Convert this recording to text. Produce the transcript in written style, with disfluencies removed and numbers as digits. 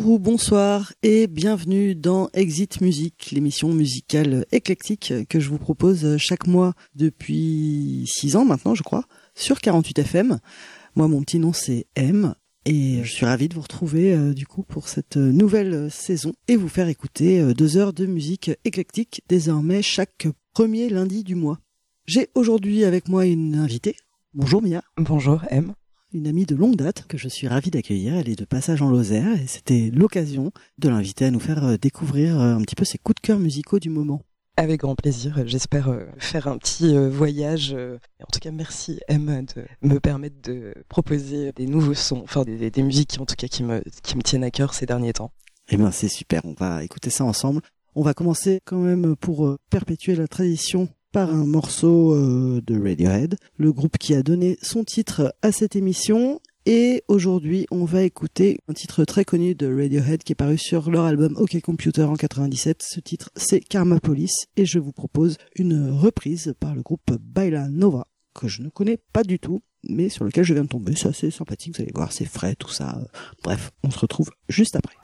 Bonsoir et bienvenue dans Exit Music, l'émission musicale éclectique que je vous propose chaque mois depuis 6 ans maintenant, je crois, sur 48 FM. Moi, mon petit nom, c'est M et je suis ravi de vous retrouver du coup pour cette nouvelle saison et vous faire écouter 2 heures de musique éclectique désormais chaque premier lundi du mois. J'ai aujourd'hui avec moi une invitée. Bonjour Mia. Bonjour M. Une amie de longue date que je suis ravi d'accueillir. Elle est de passage en Lozère et c'était l'occasion de l'inviter à nous faire découvrir un petit peu ses coups de cœur musicaux du moment. Avec grand plaisir. J'espère faire un petit voyage. En tout cas, merci M de me permettre de proposer des nouveaux sons, enfin des musiques en tout cas qui me tiennent à cœur ces derniers temps. Eh bien, c'est super. On va écouter ça ensemble. On va commencer quand même pour perpétuer la tradition par un morceau de Radiohead, le groupe qui a donné son titre à cette émission. Et aujourd'hui, on va écouter un titre très connu de Radiohead qui est paru sur leur album OK Computer en 97. Ce titre, c'est Karma Police et je vous propose une reprise par le groupe Baila Nova, que je ne connais pas du tout, mais sur lequel je viens de tomber. C'est assez sympathique, vous allez voir, c'est frais, tout ça. Bref, on se retrouve juste après.